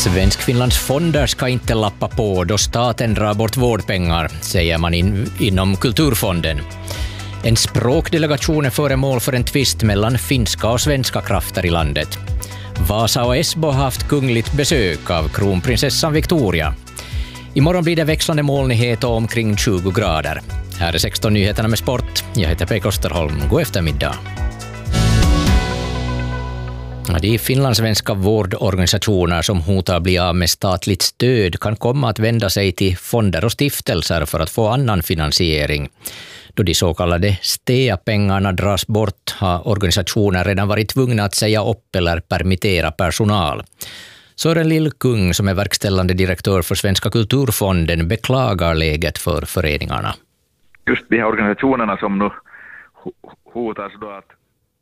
Svensk-Finlands fonder ska inte lappa på då staten drar bort vårdpengar, säger man inom Kulturfonden. En språkdelegation är föremål för en tvist mellan finska och svenska krafter i landet. Vasa och Esbo har haft kungligt besök av kronprinsessan Victoria. Imorgon blir det växlande molnighet och omkring 20 grader. Här är 16 nyheterna med sport. Jag heter Pekka Osterholm. God eftermiddag. De finlandssvenska vårdorganisationer som hotar bli av med statligt stöd kan komma att vända sig till fonder och stiftelser för att få annan finansiering. Då de så kallade STEA-pengarna dras bort har organisationer redan varit tvungna att säga upp eller permittera personal. Sören Lillkung, som är verkställande direktör för Svenska Kulturfonden, beklagar läget för föreningarna. Just de här organisationerna som nu hotas då att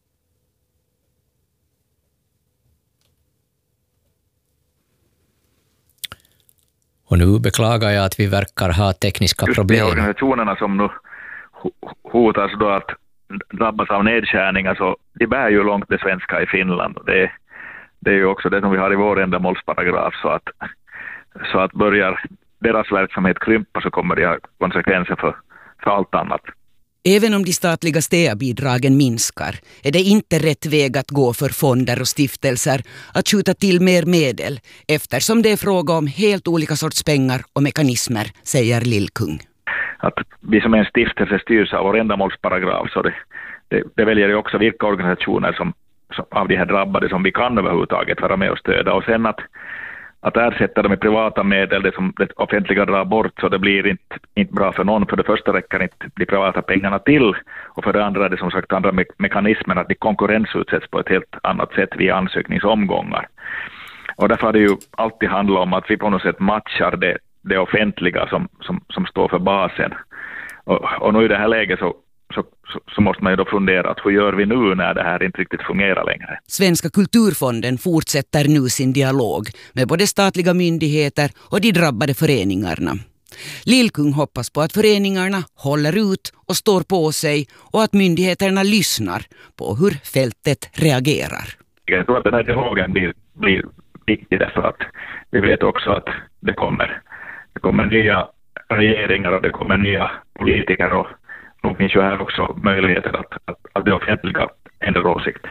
och nu beklagar jag att vi verkar ha tekniska problem. Just de organisationerna som nu hotas då att drabbas av nedskärningar, så de bär ju långt det svenska i Finland. Det är ju också det som vi har i vår ändamålsparagraf, så att börjar deras verksamhet krympa så kommer det ha konsekvenser för allt annat. Även om de statliga STEA-bidragen minskar är det inte rätt väg att gå för fonder och stiftelser att skjuta till mer medel, eftersom det är fråga om helt olika sorts pengar och mekanismer, säger Lillkung. Att vi som är en stiftelse styrs av vår ändamålsparagraf, så det väljer ju också vilka organisationer som av de här drabbade som vi kan överhuvudtaget vara med och stöda. Och sen att ersätta dem med privata medel, det som det offentliga drar bort, så det blir inte bra för någon. För det första räcker inte de privata pengarna till, och för det andra är det som sagt andra mekanismer att de konkurrensutsätts på ett helt annat sätt via ansökningsomgångar. Och därför har det ju alltid handlat om att vi på något sätt matchar det offentliga som står för basen. Och nu i det här läget så måste man ju då fundera att hur gör vi nu när det här inte riktigt fungerar längre. Svenska Kulturfonden fortsätter nu sin dialog med både statliga myndigheter och de drabbade föreningarna. Lillkung hoppas på att föreningarna håller ut och står på sig och att myndigheterna lyssnar på hur fältet reagerar. Jag tror att den här dialogen blir viktig, därför att vi vet också att det kommer nya regeringar och det kommer nya politiker, och nu finns ju här också möjligheter att det offentliga ändrar åsikt.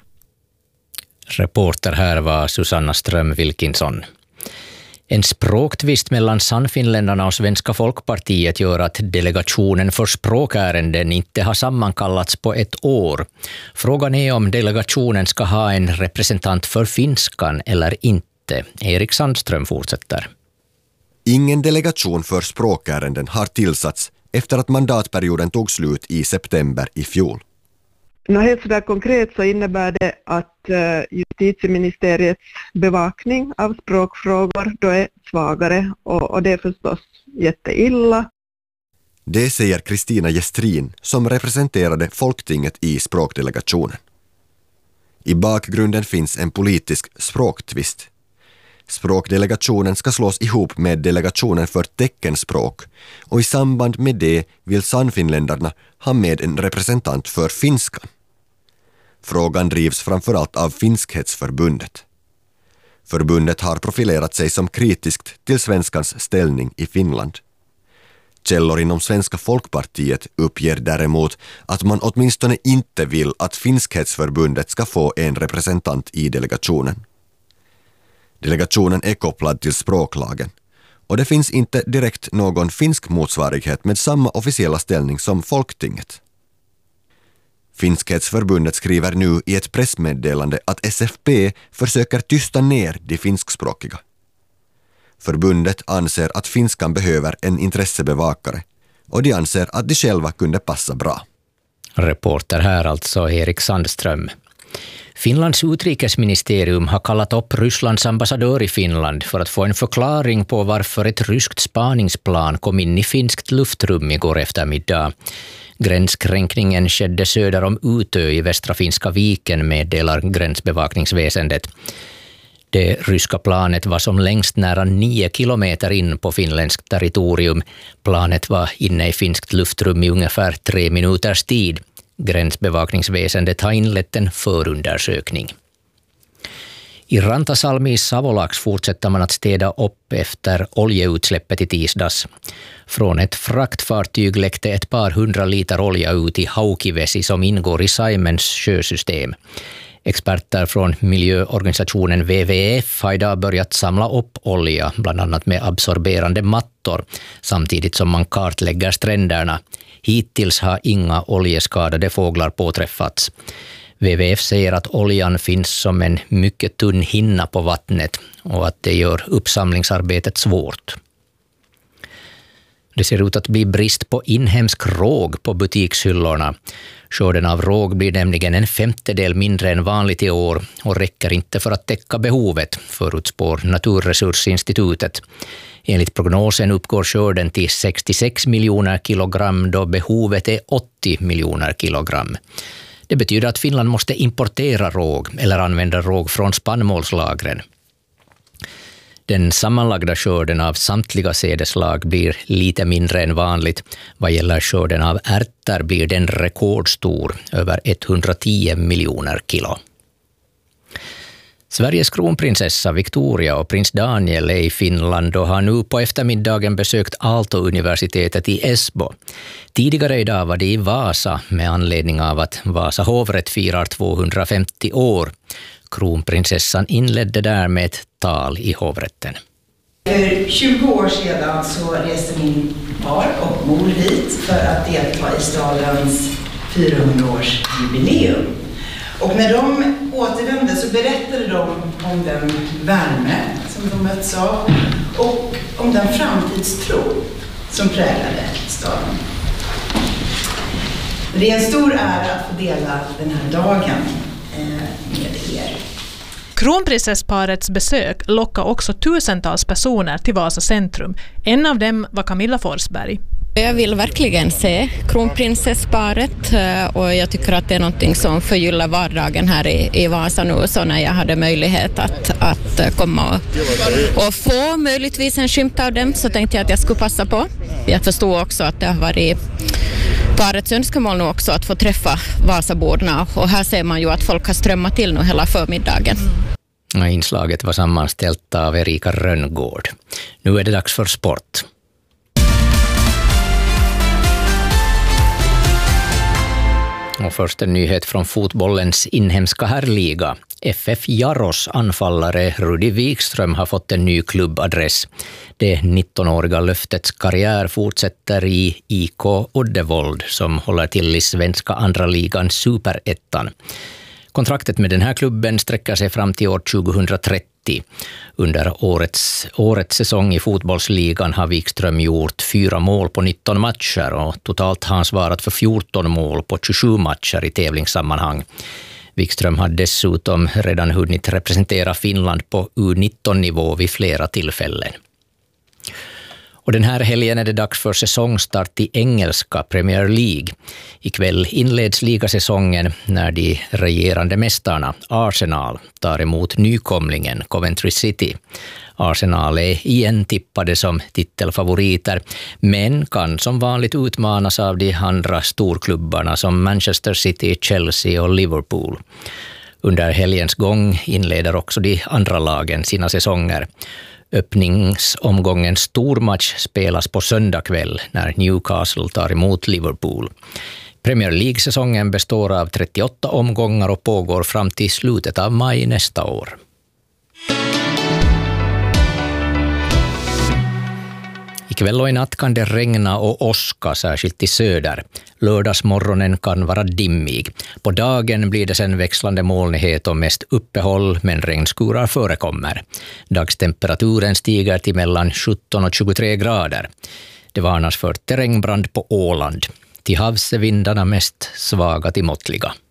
Reporter här var Susanna Ström-Wilkinson. En språktvist mellan Sannfinländarna och Svenska Folkpartiet gör att delegationen för språkärenden inte har sammankallats på ett år. Frågan är om delegationen ska ha en representant för finskan eller inte. Erik Sandström fortsätter. Ingen delegation för språkärenden har tillsatts efter att mandatperioden tog slut i september i fjol. Helt sådär konkret så innebär det att justitieministeriets bevakning av språkfrågor då är svagare, och det är förstås jätteilla. Det säger Kristina Gestrin som representerade Folktinget i språkdelegationen. I bakgrunden finns en politisk språktvist. Språkdelegationen ska slås ihop med delegationen för teckenspråk, och i samband med det vill Sannfinländarna ha med en representant för finskan. Frågan drivs framförallt av Finskhetsförbundet. Förbundet har profilerat sig som kritiskt till svenskans ställning i Finland. Källor inom Svenska Folkpartiet uppger däremot att man åtminstone inte vill att Finskhetsförbundet ska få en representant i delegationen. Delegationen är kopplad till språklagen, och det finns inte direkt någon finsk motsvarighet med samma officiella ställning som Folktinget. Finskhetsförbundet skriver nu i ett pressmeddelande att SFP försöker tysta ner de finskspråkiga. Förbundet anser att finskan behöver en intressebevakare, och de anser att de själva kunde passa bra. Reporter här alltså Erik Sandström. Finlands utrikesministerium har kallat upp Rysslands ambassadör i Finland för att få en förklaring på varför ett ryskt spaningsplan kom in i finskt luftrum igår eftermiddag. Gränskränkningen skedde söder om Utö i västra Finska viken, meddelar gränsbevakningsväsendet. Det ryska planet var som längst nära 9 kilometer in på finländskt territorium. Planet var inne i finskt luftrum i ungefär 3 minuters tid. Gränsbevakningsväsendet har inlett en förundersökning. I Rantasalmi i Savolax fortsätter man att städa upp efter oljeutsläppet i tisdags. Från ett fraktfartyg läckte ett par 100 liter olja ut i Haukivesi som ingår i Saimens sjösystem. Experter från miljöorganisationen WWF har idag börjat samla upp olja, bland annat med absorberande mattor, samtidigt som man kartlägger stränderna. Hittills har inga oljeskadade fåglar påträffats. WWF säger att oljan finns som en mycket tunn hinna på vattnet och att det gör uppsamlingsarbetet svårt. Det ser ut att bli brist på inhemsk råg på butikshyllorna. Skörden av råg blir nämligen 1/5 mindre än vanligt i år och räcker inte för att täcka behovet, förutspår Naturresursinstitutet. Enligt prognosen uppgår skörden till 66 miljoner kilogram då behovet är 80 miljoner kilogram. Det betyder att Finland måste importera råg eller använda råg från spannmålslagren. Den sammanlagda skörden av samtliga sädeslag blir lite mindre än vanligt. Vad gäller skörden av ärtor blir den rekordstor, över 110 miljoner kilo. Sveriges kronprinsessa Victoria och prins Daniel är i Finland och har nu på eftermiddagen besökt Aalto-universitetet i Esbo. Tidigare idag var det i Vasa med anledning av att Vasa hovrätt firar 250 år. Kronprinsessan inledde där med ett tal i hovrätten. För 20 år sedan så reste min far och mor hit för att delta i stadens 400-årsjubileum. Och när de återvände så berättade de om den värme som de möts av och om den framtidstro som präglade staden. Det är en stor ära att få dela den här dagen med er. Kronprinsessparets besök lockade också tusentals personer till Vasa centrum. En av dem var Camilla Forsberg. Jag vill verkligen se kronprinsessparet och jag tycker att det är någonting som förgyllar vardagen här i Vasa nu. Så när jag hade möjlighet att komma och få möjligtvis en skymt av dem så tänkte jag att jag skulle passa på. Jag förstod också att det har varit parets önskemål nu också att få träffa Vasaborna och här ser man ju att folk har strömmat till nu hela förmiddagen. Inslaget var sammanställt av Erika Rönngård. Nu är det dags för sport. Och först en nyhet från fotbollens inhemska herrliga. FF Jaros anfallare Rudi Wikström har fått en ny klubbadress. Det 19-åriga löftets karriär fortsätter i IK Uddevold som håller till i svenska andra ligan Superettan. Kontraktet med den här klubben sträcker sig fram till år 2030. Under årets säsong i fotbollsligan har Wikström gjort 4 mål på 19 matcher och totalt har han svarat för 14 mål på 27 matcher i tävlingssammanhang. Wikström har dessutom redan hunnit representera Finland på U19-nivå vid flera tillfällen. Och den här helgen är det dags för säsongstart i engelska Premier League. Ikväll inleds ligasäsongen när de regerande mästarna Arsenal tar emot nykomlingen Coventry City. Arsenal är igen tippade som titelfavoriter, men kan som vanligt utmanas av de andra storklubbarna som Manchester City, Chelsea och Liverpool. Under helgens gång inleder också de andra lagen sina säsonger. Öppningsomgångens stormatch spelas på söndag kväll när Newcastle tar emot Liverpool. Premier League-säsongen består av 38 omgångar och pågår fram till slutet av maj nästa år. Ikväll och i natt kan det regna och åska, särskilt i söder. Lördagsmorgonen kan vara dimmig. På dagen blir det sen växlande molnighet och mest uppehåll, men regnskurar förekommer. Dagstemperaturen stiger till mellan 17 och 23 grader. Det varnas för terrängbrand på Åland. Till havs är vindarna mest svaga till måttliga.